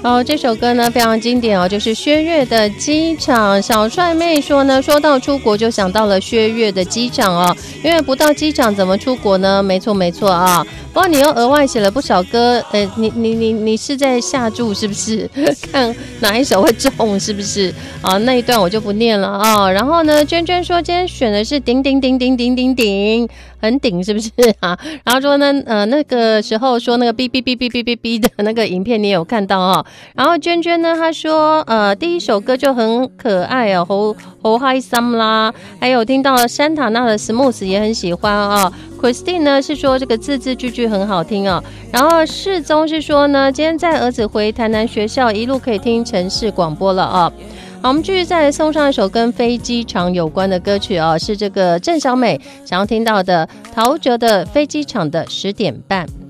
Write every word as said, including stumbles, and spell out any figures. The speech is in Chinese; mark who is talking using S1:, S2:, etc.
S1: 哦，这首歌呢非常经典哦，就是薛岳的《机场》。小帅妹说呢，说到出国就想到了薛岳的《机场》哦，因为不到机场怎么出国呢？没错没错啊。不过你又额外写了不少歌，呃，你你你你是在下注是不是？看哪一首会中是不是？啊，那一段我就不念了啊。然后呢，娟娟说今天选的是顶顶顶顶顶顶顶，很顶是不是啊？然后说呢，呃，那个时候说那个哔哔哔哔哔哔哔的那个影片你也有看到哦。然后娟娟呢，她说，呃，第一首歌就很可爱哦，猴猴嗨森啦，还有听到山塔纳的 Smooth 也很喜欢啊、哦。Christine 呢是说这个字字句句很好听哦。然后世宗是说呢，今天载儿子回台南学校，一路可以听城市广播了啊、哦。好，我们继续再来送上一首跟飞机场有关的歌曲哦，是这个郑小美想要听到的陶喆的《飞机场的十点半》。